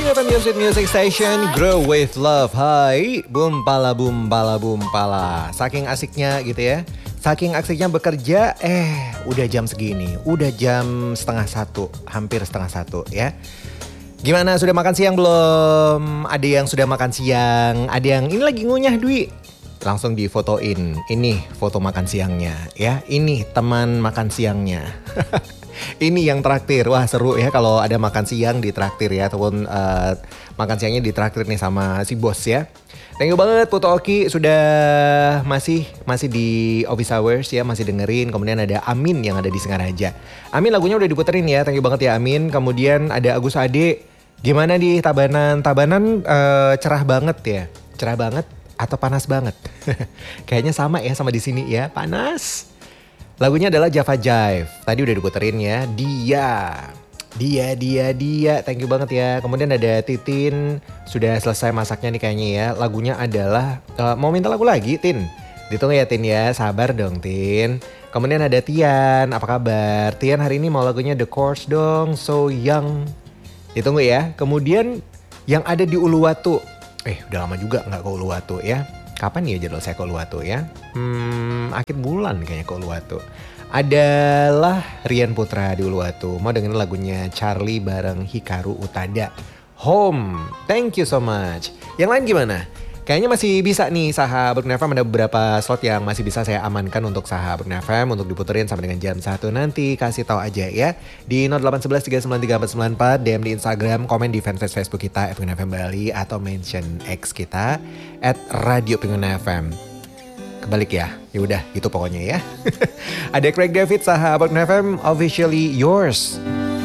FM Music Station, Grow with Love. Hai, bumpala bumpala bumpala. Saking asiknya gitu ya. Saking asiknya bekerja, udah jam segini. Udah jam 12:30, hampir 12:30 ya. Gimana, sudah makan siang belum? Ada yang sudah makan siang, ada yang ini lagi ngunyah Dwi. Langsung difotoin, ini foto makan siangnya ya. Ini teman makan siangnya. Ini yang traktir, wah seru ya kalau ada makan siang di traktir ya. Ataupun makan siangnya di traktir nih sama si bos ya. Thank you banget Putu Oki sudah masih di office hours ya, masih dengerin. Kemudian ada Amin yang ada di Singaraja. Amin lagunya udah diputerin ya, thank you banget ya Amin. Kemudian ada Agus Ade, gimana di Tabanan? Tabanan cerah banget ya, cerah banget atau panas banget? Kayaknya sama ya sama di sini ya, panas. Lagunya adalah Java Jive. Tadi udah diputerin ya. Dia. Thank you banget ya. Kemudian ada Titin. Sudah selesai masaknya nih kayaknya ya. Lagunya adalah mau minta lagu lagi Tin. Ditunggu ya Tin ya. Sabar dong Tin. Kemudian ada Tian. Apa kabar? Tian hari ini mau lagunya The Course dong. So Young. Ditunggu ya. Kemudian yang ada di Uluwatu. Udah lama juga gak ke Uluwatu ya. Kapan ya jadwal saya ke Uluwatu ya? Akhir bulan kayaknya ke Uluwatu. Adalah Rian Putra di Uluwatu. Mau dengerin lagunya Charlie bareng Hikaru Utada. Home. Thank you so much. Yang lain gimana? Kayaknya masih bisa nih sahabat FM, ada beberapa slot yang masih bisa saya amankan untuk sahabat FM untuk diputerin sampai dengan jam 1 nanti. Kasih tahu aja ya di 0811 393 494, DM di Instagram, komen di fanpage Facebook kita Pengen FM Bali atau mention X kita @Radio_Pengen_FM. Kebalik ya, yaudah gitu pokoknya ya. Ada Craig David sahabat FM, officially yours.